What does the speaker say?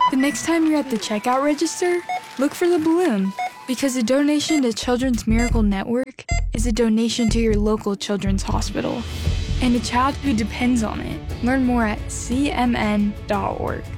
The next time you're at the checkout register, look for the balloon, because a donation to Children's Miracle Network is a donation to your local children's hospital and a child who depends on it. Learn more at cmn.org.